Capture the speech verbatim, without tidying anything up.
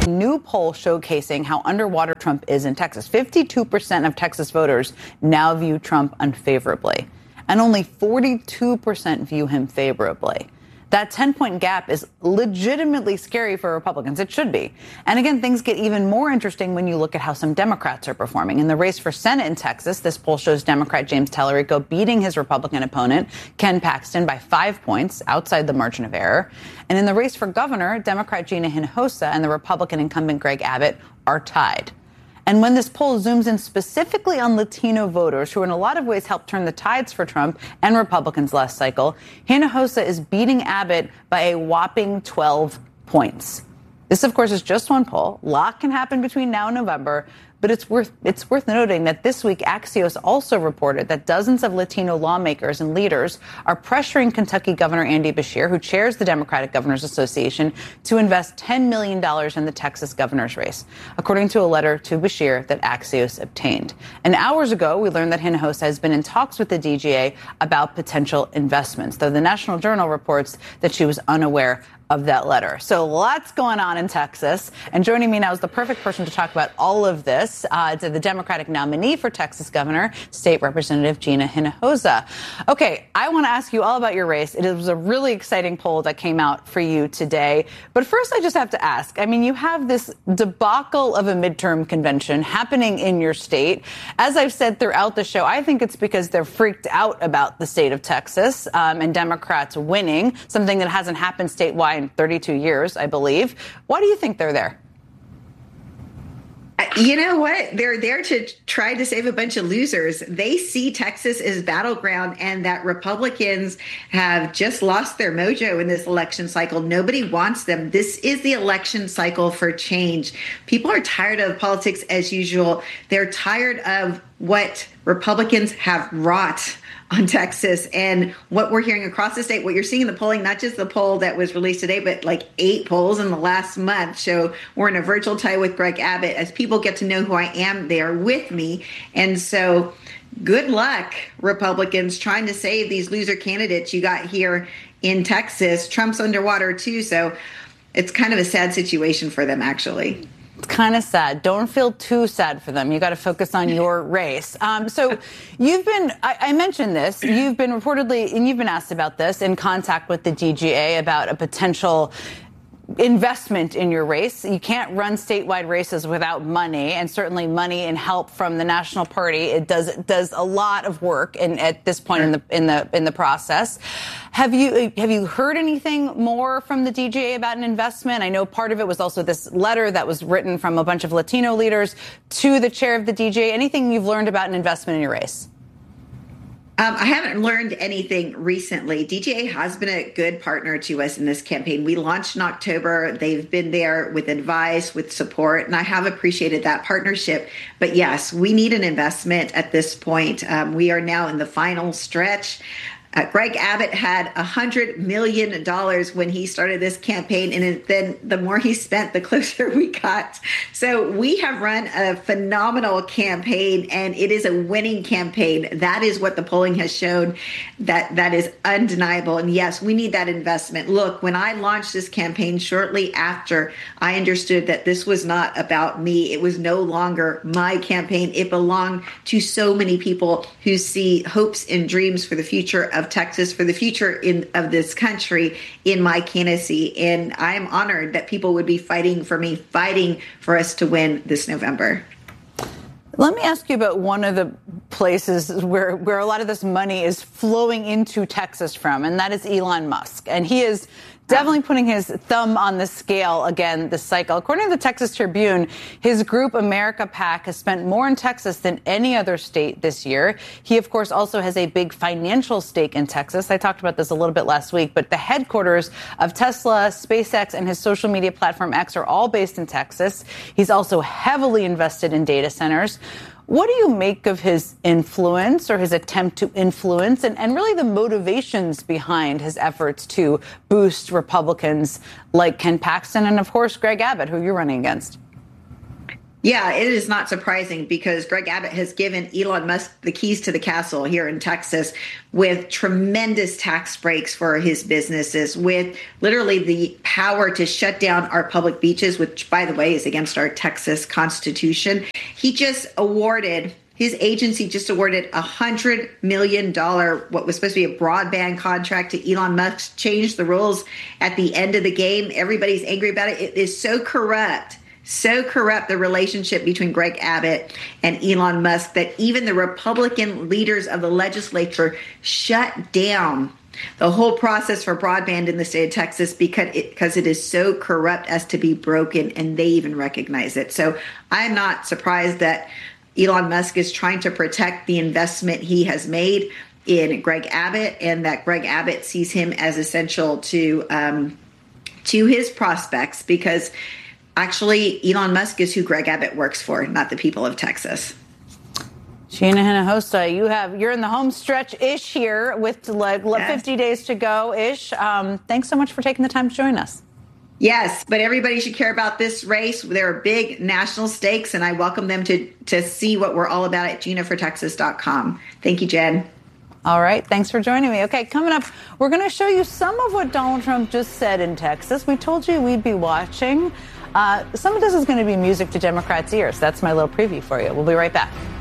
New poll showcasing how underwater Trump is in Texas. fifty-two percent of Texas voters now view Trump unfavorably, and only forty-two percent view him favorably. That ten-point gap is legitimately scary for Republicans. It should be. And again, things get even more interesting when you look at how some Democrats are performing. In the race for Senate in Texas, this poll shows Democrat James Tallarico beating his Republican opponent, Ken Paxton, by five points, outside the margin of error. And in the race for governor, Democrat Gina Hinojosa and the Republican incumbent Greg Abbott are tied. And when this poll zooms in specifically on Latino voters, who in a lot of ways helped turn the tides for Trump and Republicans last cycle, Hinojosa is beating Abbott by a whopping twelve points. This, of course, is just one poll. A lot can happen between now and November. But it's worth it's worth noting that this week, Axios also reported that dozens of Latino lawmakers and leaders are pressuring Kentucky Governor Andy Beshear, who chairs the Democratic Governors Association, to invest ten million dollars in the Texas governor's race, according to a letter to Beshear that Axios obtained. And hours ago, we learned that Hinojosa has been in talks with the D G A about potential investments, though the National Journal reports that she was unaware of that letter. So lots going on in Texas. And joining me now is the perfect person to talk about all of this. Uh, it's the Democratic nominee for Texas governor, State Representative Gina Hinojosa. Okay, I want to ask you all about your race. It was a really exciting poll that came out for you today. But first, I just have to ask, I mean, you have this debacle of a midterm convention happening in your state. As I've said throughout the show, I think it's because they're freaked out about the state of Texas um, and Democrats winning, something that hasn't happened statewide in thirty-two years, I believe. Why do you think they're there? You know what? They're there to try to save a bunch of losers. They see Texas as battleground and that Republicans have just lost their mojo in this election cycle. Nobody wants them. This is the election cycle for change. People are tired of politics as usual. They're tired of what Republicans have wrought on Texas and what we're hearing across the state, what you're seeing in the polling, not just the poll that was released today, but like eight polls in the last month show we're in a virtual tie with Greg Abbott. As people get to know who I am, they are with me. And so good luck, Republicans, trying to save these loser candidates you got here in Texas. Trump's underwater, too. So it's kind of a sad situation for them, actually. It's kind of sad. Don't feel too sad for them. You got to focus on your race. Um, so you've been, I, I mentioned this, you've been reportedly, and you've been asked about this, in contact with the D G A about a potential investment in your race. You can't run statewide races without money, and certainly money and help from the national party. It does does a lot of work in, at this point in the in the in the process. Have you have you heard anything more from the D G A about an investment? I know part of it was also this letter that was written from a bunch of Latino leaders to the chair of the D G A. Anything you've learned about an investment in your race? Um, I haven't learned anything recently. D G A has been a good partner to us in this campaign. We launched in October. They've been there with advice, with support, and I have appreciated that partnership. But yes, we need an investment at this point. Um, we are now in the final stretch. Uh, Greg Abbott had one hundred million dollars when he started this campaign, and then the more he spent, the closer we got. So we have run a phenomenal campaign, and it is a winning campaign. That is what the polling has shown. That that is undeniable. And yes, we need that investment. Look, when I launched this campaign shortly after, I understood that this was not about me. It was no longer my campaign. It belonged to so many people who see hopes and dreams for the future of of Texas, for the future in of this country in my candidacy. And I'm honored that people would be fighting for me, fighting for us to win this November. Let me ask you about one of the places where, where a lot of this money is flowing into Texas from, and that is Elon Musk. And he is definitely putting his thumb on the scale again this cycle. According to the Texas Tribune, his group America PAC has spent more in Texas than any other state this year. He, of course, also has a big financial stake in Texas. I talked about this a little bit last week, but the headquarters of Tesla, SpaceX, and his social media platform X are all based in Texas. He's also heavily invested in data centers. What do you make of his influence or his attempt to influence and, and really the motivations behind his efforts to boost Republicans like Ken Paxton and, of course, Greg Abbott, who you're running against? Yeah, it is not surprising because Greg Abbott has given Elon Musk the keys to the castle here in Texas with tremendous tax breaks for his businesses, with literally the power to shut down our public beaches, which, by the way, is against our Texas Constitution. He just awarded His agency just awarded a one hundred million dollars, what was supposed to be a broadband contract to Elon Musk, changed the rules at the end of the game. Everybody's angry about it. It is so corrupt, so corrupt, the relationship between Greg Abbott and Elon Musk, that even the Republican leaders of the legislature shut down the whole process for broadband in the state of Texas because it, because it is so corrupt as to be broken, and they even recognize it. So I'm not surprised that Elon Musk is trying to protect the investment he has made in Greg Abbott, and that Greg Abbott sees him as essential to um, to his prospects, because actually Elon Musk is who Greg Abbott works for, not the people of Texas. Sheena Hinojosa, you have you're in the home stretch ish here with like yes. fifty days to go ish. Um, thanks so much for taking the time to join us. Yes, but everybody should care about this race. There are big national stakes, and I welcome them to to see what we're all about at Gina for Texas dot com. Thank you, Jen. All right. Thanks for joining me. Okay, coming up, we're going to show you some of what Donald Trump just said in Texas. We told you we'd be watching. Uh, some of this is going to be music to Democrats' ears. That's my little preview for you. We'll be right back.